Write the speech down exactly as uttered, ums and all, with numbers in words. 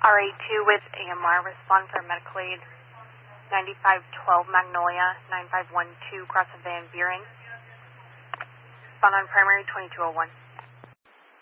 R A two with A M R, respond for medical aid, ninety-five twelve Magnolia, nine five one two, cross of Van Buren. Respond on primary twenty-two oh one.